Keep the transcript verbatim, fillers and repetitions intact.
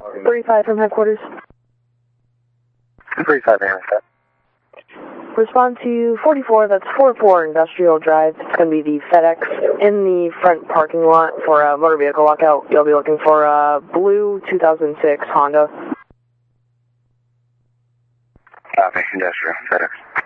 three five from headquarters. three five, Amistad. Respond to forty-four, that's four four Industrial Drive. It's going to be the FedEx in the front parking lot for a motor vehicle lockout. You'll be looking for a blue two thousand six Honda. Copy, Industrial, FedEx.